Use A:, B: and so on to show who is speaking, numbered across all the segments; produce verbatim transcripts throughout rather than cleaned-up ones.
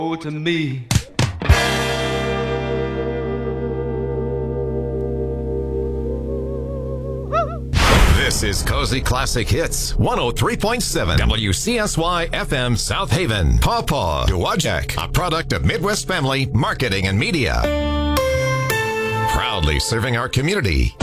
A: Oh, to me.
B: This is Cozy Classic Hits, one oh three point seven W C S Y F M South Haven. Pawpaw, Dowagiac, a product of Midwest Family Marketing and Media. Proudly serving our community.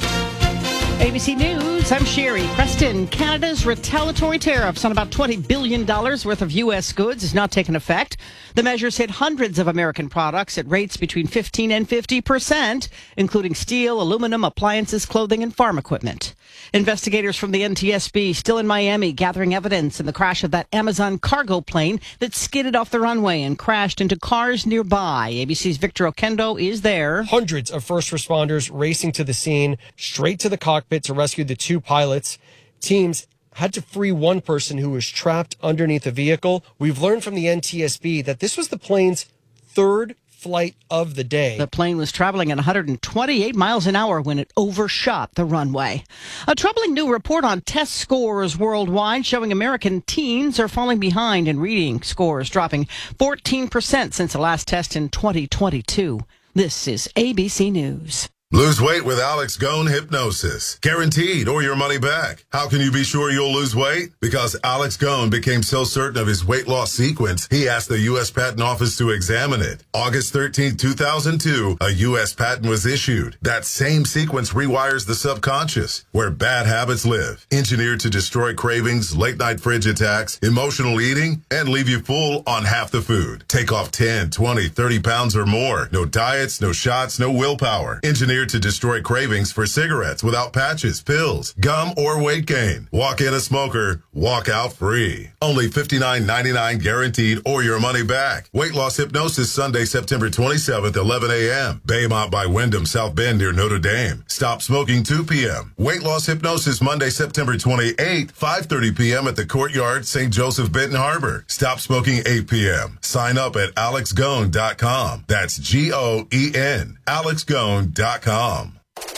C: A B C News, I'm Sherry. Preston, Canada's retaliatory tariffs on about twenty billion dollars worth of U S goods is not taking effect. The measures hit hundreds of American products at rates between fifteen and fifty percent, including steel, aluminum, appliances, clothing, and farm equipment. Investigators from the N T S B still in Miami gathering evidence in the crash of that Amazon cargo plane that skidded off the runway and crashed into cars nearby. A B C's Victor Okendo is there.
D: Hundreds of first responders racing to the scene, straight to the cockpit to rescue the two pilots. Teams had to free one person who was trapped underneath the vehicle. We've learned from the N T S B that this was the plane's third flight of the day.
C: The plane was traveling at one hundred twenty-eight miles an hour when it overshot the runway. A troubling new report on test scores worldwide showing American teens are falling behind in reading scores, dropping fourteen percent since the last test in twenty twenty-two. This is A B C News.
E: Lose weight with Alex Gone Hypnosis. Guaranteed or your money back. How can you be sure you'll lose weight? Because Alex Gone became so certain of his weight loss sequence, he asked the U S Patent Office to examine it. August thirteenth, two thousand two, a U S patent was issued. That same sequence rewires the subconscious, where bad habits live. Engineered to destroy cravings, late night fridge attacks, emotional eating, and leave you full on half the food. Take off ten, twenty, thirty pounds or more. No diets, no shots, no willpower. Engineered to destroy cravings for cigarettes without patches, pills, gum, or weight gain. Walk in a smoker, walk out free. Only fifty-nine ninety-nine guaranteed or your money back. Weight loss hypnosis Sunday, September twenty-seventh, eleven a.m. Baymont by Wyndham, South Bend near Notre Dame. Stop smoking two p.m. Weight loss hypnosis Monday, September twenty-eighth, five thirty p.m. at the Courtyard, Saint Joseph, Benton Harbor. Stop smoking eight p.m. Sign up at alex gone dot com. That's G O E N. alex gone dot com.
B: Now,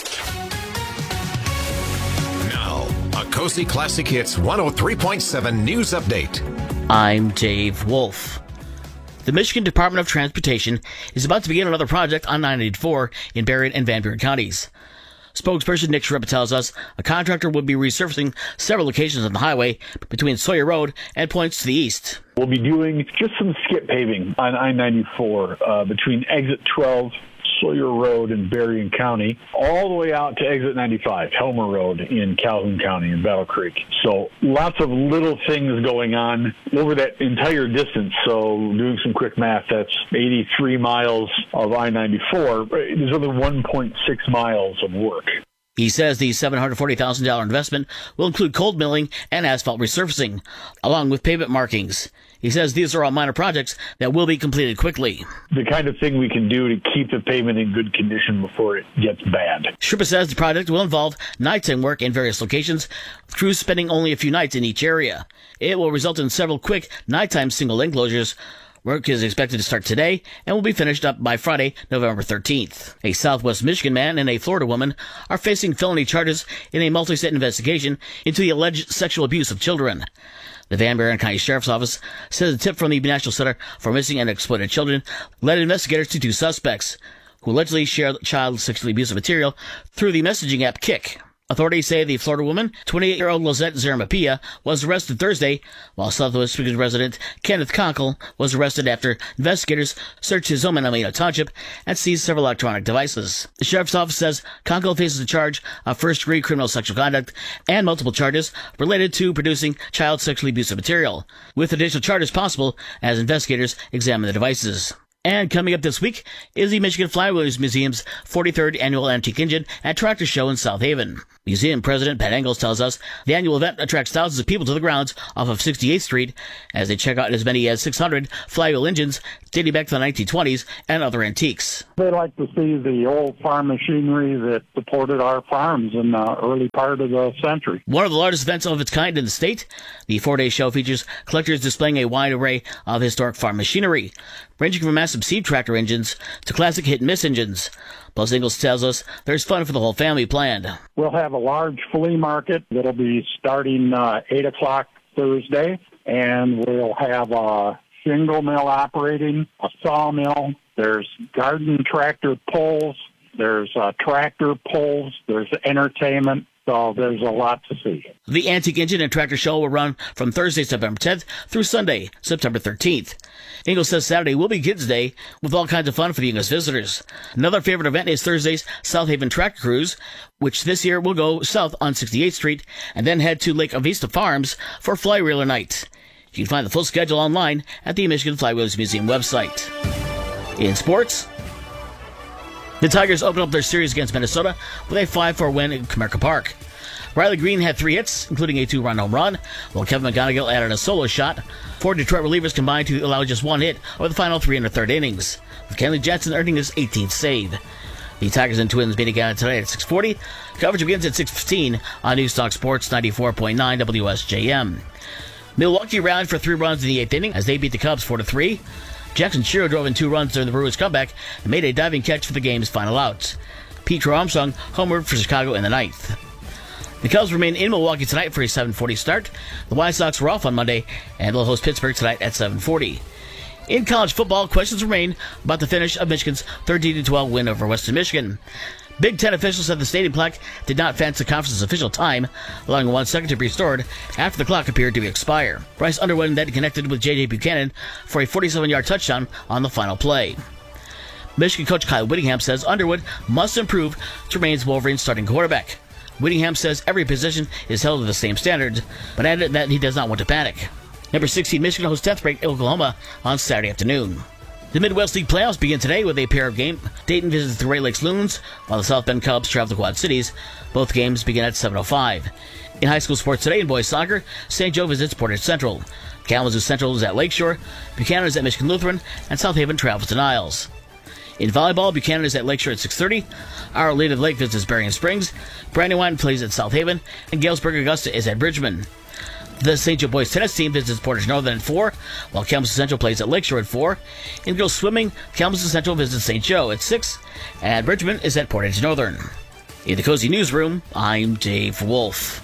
B: a Cozy Classic Hits one oh three point seven news update.
F: I'm Dave Wolf. The Michigan Department of Transportation is about to begin another project on nine eighty-four in Berrien and Van Buren counties. Spokesperson Nick Shrippa tells us a contractor will be resurfacing several locations on the highway between Sawyer Road and points to the east.
G: We'll be doing just some skip paving on I ninety-four uh, between exit twelve, Sawyer Road in Berrien County, all the way out to exit ninety-five, Helmer Road in Calhoun County in Battle Creek. So lots of little things going on over that entire distance. So doing some quick math, that's eighty-three miles of I ninety-four. There's only one point six miles of work.
F: He says the seven hundred forty thousand dollars investment will include cold milling and asphalt resurfacing, along with pavement markings. He says these are all minor projects that will be completed quickly.
G: The kind of thing we can do to keep the pavement in good condition before it gets bad.
F: Shrippa says the project will involve nighttime work in various locations, with crews spending only a few nights in each area. It will result in several quick nighttime single lane closures. Work is expected to start today and will be finished up by Friday, November thirteenth. A Southwest Michigan man and a Florida woman are facing felony charges in a multi-state investigation into the alleged sexual abuse of children. The Van Buren County Sheriff's Office says a tip from the National Center for Missing and Exploited Children led investigators to two suspects who allegedly shared child sexually abusive material through the messaging app Kik. Authorities say the Florida woman, twenty-eight-year-old Lizette Zeramapia, was arrested Thursday, while Southwest Michigan resident Kenneth Conkle was arrested after investigators searched his home in Alameda Township and seized several electronic devices. The Sheriff's Office says Conkle faces a charge of first-degree criminal sexual conduct and multiple charges related to producing child sexually abusive material, with additional charges possible as investigators examine the devices. And coming up this week is the Michigan Flywheelers Museum's forty-third Annual Antique Engine and Tractor Show in South Haven. Museum President Pat Engels tells us the annual event attracts thousands of people to the grounds off of sixty-eighth Street as they check out as many as six hundred flywheel engines dating back to the nineteen twenties and other antiques.
H: They like to see the old farm machinery that supported our farms in the early part of the century.
F: One of the largest events of its kind in the state, the four-day show features collectors displaying a wide array of historic farm machinery, ranging from massive seed tractor engines to classic hit-and-miss engines. Plus, Ingalls tells us there's fun for the whole family planned.
H: We'll have a large flea market that'll be starting uh, eight o'clock Thursday, and we'll have a shingle mill operating, a sawmill. There's garden tractor pulls. There's uh, tractor pulls. There's entertainment. So there's a lot to see.
F: The Antique Engine and Tractor Show will run from Thursday, September tenth through Sunday, September thirteenth. Ingalls says Saturday will be Kids Day with all kinds of fun for the Ingalls visitors. Another favorite event is Thursday's South Haven Tractor Cruise, which this year will go south on sixty-eighth Street and then head to Lake Avista Farms for Flyreeler Night. You can find the full schedule online at the Michigan Flywheelers Museum website. In sports, the Tigers opened up their series against Minnesota with a five four win in Comerica Park. Riley Green had three hits, including a two-run home run, while Kevin McGonigal added a solo shot. Four Detroit relievers combined to allow just one hit over the final three and a third innings, with Kenley Jansen earning his eighteenth save. The Tigers and Twins meet again tonight at six forty. Coverage begins at six fifteen on Newstalk Sports ninety-four point nine W S J M. Milwaukee rallied for three runs in the eighth inning as they beat the Cubs four to three. Jackson Shiro drove in two runs during the Brewers' comeback and made a diving catch for the game's final out. Pete Armstrong homered for Chicago in the ninth. The Cubs remain in Milwaukee tonight for a seven forty start. The White Sox were off on Monday and will host Pittsburgh tonight at seven forty. In college football, questions remain about the finish of Michigan's thirteen to twelve win over Western Michigan. Big Ten officials said the stadium clock did not fence the conference's official time, allowing one second to be restored after the clock appeared to expire. Bryce Underwood then connected with J J Buchanan for a forty-seven-yard touchdown on the final play. Michigan coach Kyle Whittingham says Underwood must improve to remain Wolverine's starting quarterback. Whittingham says every position is held to the same standards, but added that he does not want to panic. Number sixteen Michigan hosts tenth-ranked Oklahoma on Saturday afternoon. The Midwest League playoffs begin today with a pair of games. Dayton visits the Great Lakes Loons, while the South Bend Cubs travel to Quad Cities. Both games begin at seven oh five. In high school sports today in boys soccer, Saint Joe visits Portage Central. Kalamazoo Central is at Lakeshore, Buchanan is at Michigan Lutheran, and South Haven travels to Niles. In volleyball, Buchanan is at Lakeshore at six thirty. Our Lady of the Lake visits Berrien Springs. Brandywine plays at South Haven, and Galesburg Augusta is at Bridgman. The Saint Joe boys tennis team visits Portage Northern at four, while Kalamazoo Central plays at Lakeshore at four. In girls swimming, Kalamazoo Central visits Saint Joe at six, and Bridgman is at Portage Northern. In the Cozy Newsroom, I'm Dave Wolf.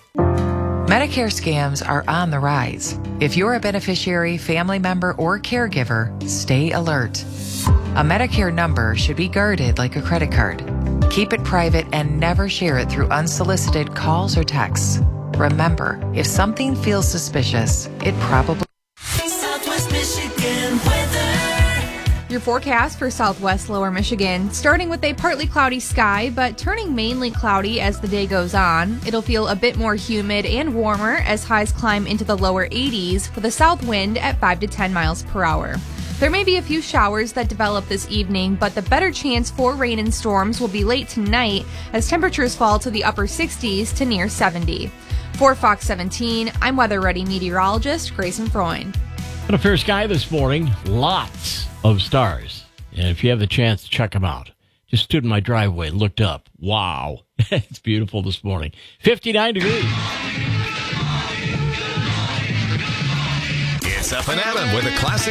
A: Medicare scams are on the rise. If you're a beneficiary, family member, or caregiver, stay alert. A Medicare number should be guarded like a credit card. Keep it private and never share it through unsolicited calls or texts. Remember, if something feels suspicious, it probably...
I: Southwest Michigan weather.
J: Your forecast for Southwest Lower Michigan, starting with a partly cloudy sky, but turning mainly cloudy as the day goes on. It'll feel a bit more humid and warmer as highs climb into the lower eighties with a south wind at five to ten miles per hour. There may be a few showers that develop this evening, but the better chance for rain and storms will be late tonight as temperatures fall to the upper sixties to near seventy. For Fox seventeen, I'm Weather Ready meteorologist Grayson Freund.
K: On a fair sky this morning, lots of stars. And if you have the chance to check them out, just stood in my driveway and looked up. Wow, it's beautiful this morning. fifty-nine degrees.
B: It's Up and Adam with a classic